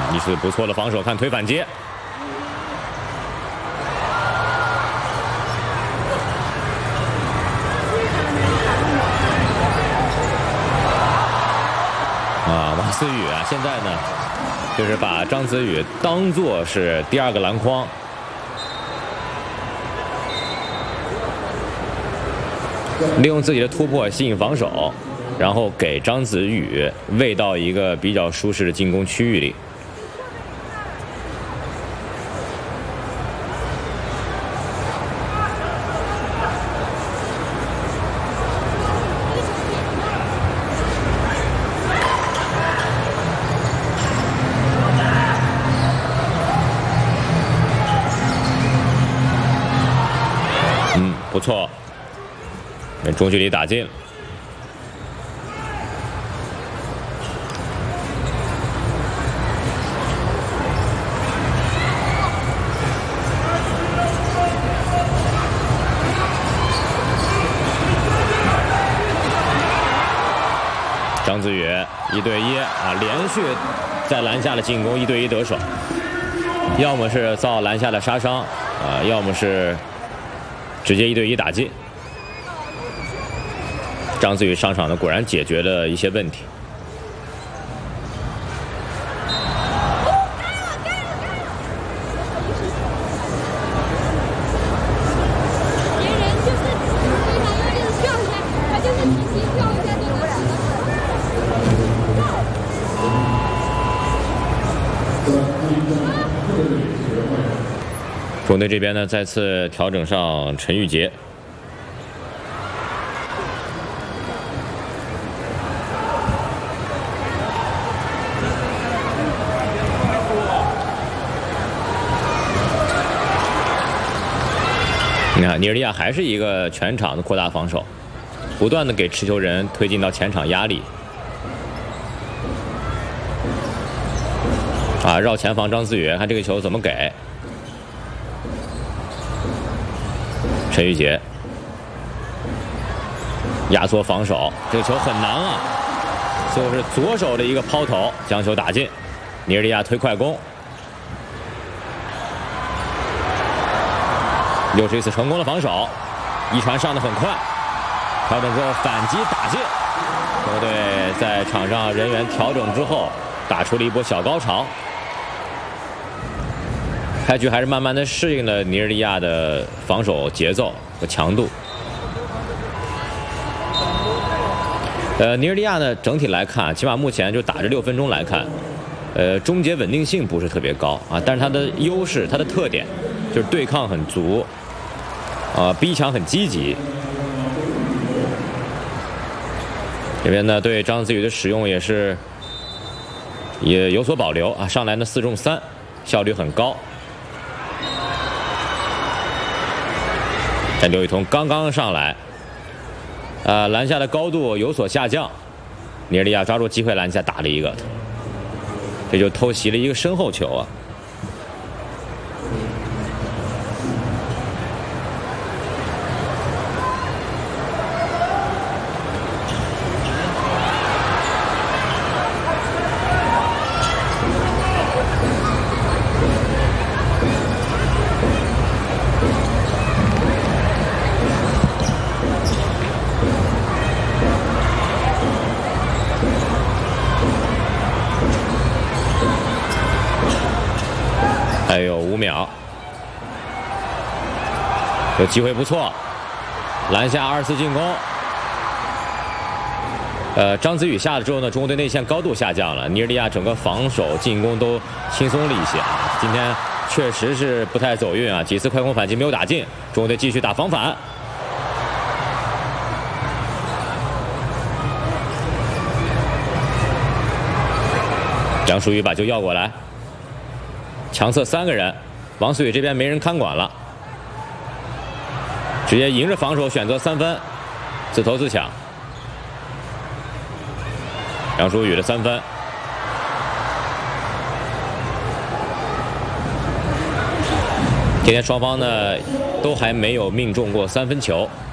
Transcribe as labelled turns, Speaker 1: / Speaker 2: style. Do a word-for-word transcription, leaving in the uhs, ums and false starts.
Speaker 1: 一次不错的防守，看推反击。啊，王思雨啊，现在呢，就是把张子宇当作是第二个篮筐。 利用自己的突破吸引防守，然后给张子宇喂到一个比较舒适的进攻区域里。嗯，不错。 中距离打进，张子宇一对一啊，连续在篮下的进攻一对一得手，要么是造篮下的杀伤啊，要么是直接一对一打进。 张子宇上场呢，果然解决了一些问题。
Speaker 2: 别人就是非常用力的跳一下，他就是体积跳一下就能行。
Speaker 1: 中队这边呢，再次调整上陈玉杰。 你看，尼日利亚还是一个全场的扩大防守，不断的给持球人推进到前场压力。啊，绕前防张思宇，看这个球怎么给？陈玉杰压缩防守，这个球很难啊，最后是左手的一个抛投将球打进，尼日利亚推快攻。 又是一次成功的防守，一传上的很快，调整之后反击打进。球队在场上人员调整之后，打出了一波小高潮。开局还是慢慢的适应了尼日利亚的防守节奏和强度。呃，尼日利亚呢，整体来看，起码目前就打这六分钟来看，呃，终结稳定性不是特别高啊，但是它的优势，它的特点就是对抗很足。 啊，逼抢很积极。这边呢，对张子宇的使用也是也有所保留啊。上来呢四中三，效率很高。但刘雨桐刚刚上来，呃，篮下的高度有所下降。尼日利亚抓住机会篮下打了一个，这就偷袭了一个身后球啊。 还有五秒，有机会不错，篮下二次进攻。呃，张子宇下了之后呢，中国队内线高度下降了，尼日利亚整个防守进攻都轻松了一些啊。今天确实是不太走运啊，几次快攻反击没有打进，中国队继续打防反。杨淑宇把球要过来。 强侧三个人，王思雨这边没人看管了，直接迎着防守选择三分，自投自抢。杨淑雨的三分，今天双方呢都还没有命中过三分球。